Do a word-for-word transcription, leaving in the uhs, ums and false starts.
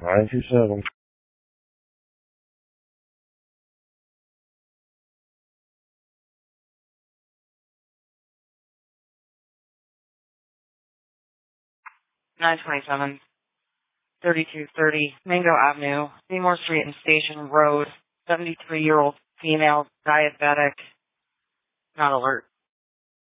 nine two seven. nine twenty-seven, thirty-two thirty, Mango Avenue, Seymour Street and Station Road, seventy-three-year-old female, diabetic, not alert.